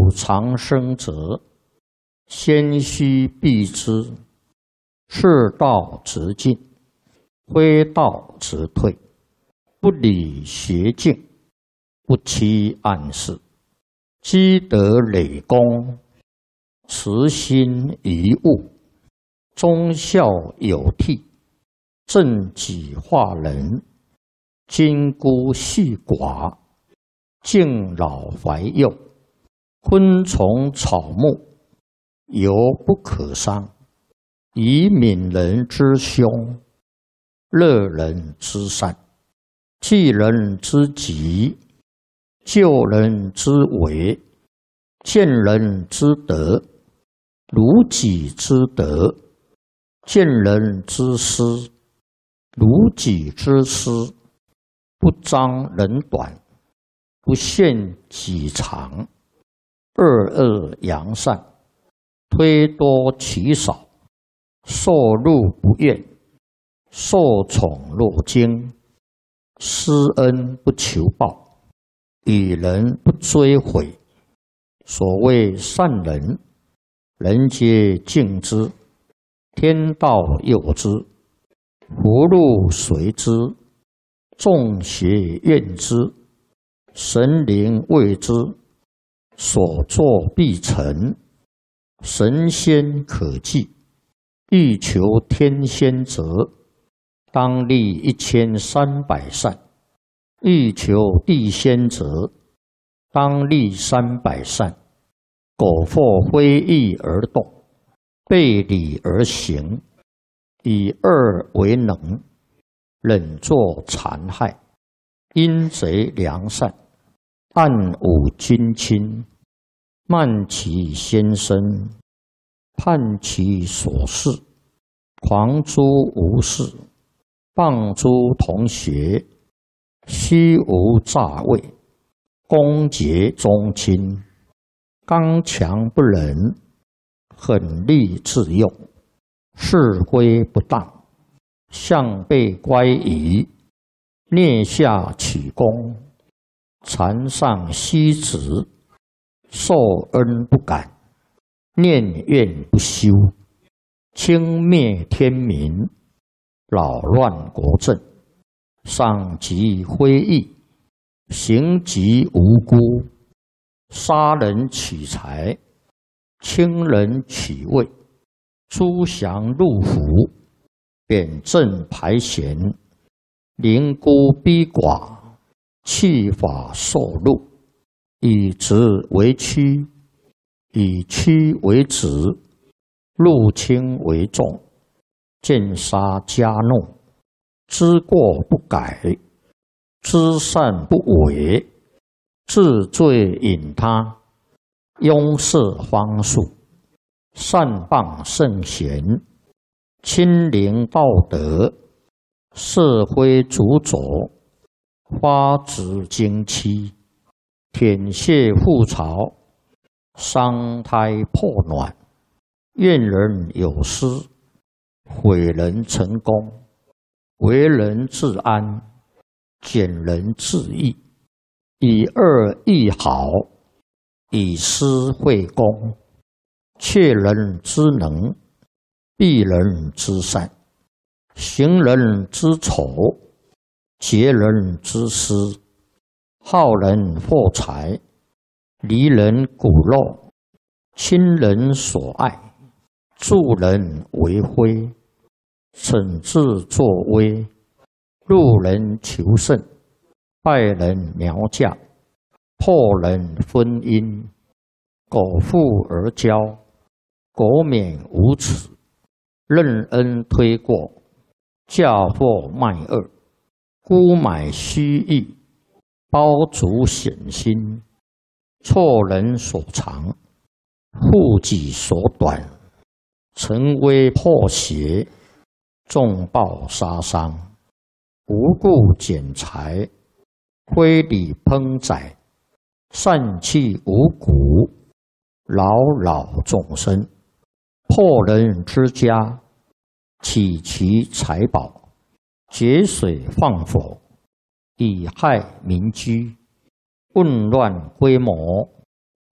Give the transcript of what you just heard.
长生者，先须避之。是道直进，非道直退。不理邪径，不欺暗室。积德累功，慈心怡物。忠孝有悌，正己化人。金孤细寡，敬老怀幼。昆虫草木，犹不可伤。以悯人之凶，乐人之善。济人之急，救人之危。见人之德，如己之德。见人之失，如己之失。不彰人短，不限己长。恶恶扬善，推多其少。受禄不怨，受宠若惊。施恩不求报，与人不追悔。所谓善人，人皆敬之。天道佑之，福禄随之。众邪怨之，神灵畏之。所作必成，神仙可祭。欲求天仙者，当立1300善。欲求地仙者，当立300善。苟或非义而动，背礼而行，以恶为能，忍作残害。阴贼良善，暗侮君亲。慢其先生，叛其所事。狂诸无事，谤诸同学。虚无诈伪，恭结宗亲。刚强不仁，狠戾自用。是非不当，向背乖疑。蹑下取功，残上息职。受恩不感，念怨不休。轻蔑天民，扰乱国政。伤及非义，刑及无辜。杀人取财，轻人取位。诸降入府，贬正排贤。凌孤逼寡，弃法受禄。以直为曲，以曲为直。入轻为重，见杀加怒。知过不改，知善不为。治罪引他，庸事方术。善谤圣贤，亲临道德。是非主佐，发直经期。舔血覆巢，伤胎破卵。怨人有失，毁人成功。为人自安，俭人自义。以恶易好，以私会公。窃人之能，避人之善。行人之丑，劫人之私。好人获财，离人骨肉。亲人所爱，助人为非。惩治作威，路人求胜。败人苗嫁，破人婚姻。苟富而骄，国免无耻。任恩推过，嫁祸卖恶。沽买虚意，包足险心。错人所长，护己所短。成威破邪，重报杀伤。无故减财，非礼烹宰。散弃五谷，扰扰众生。破人之家，起其财宝。节水放火，以害民居。混乱规模，